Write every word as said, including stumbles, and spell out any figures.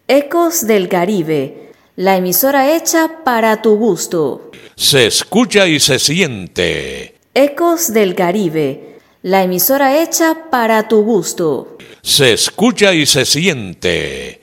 Ecos del Caribe, la emisora hecha para tu gusto. Se escucha y se siente. Ecos del Caribe, la emisora hecha para tu gusto. Se escucha y se siente.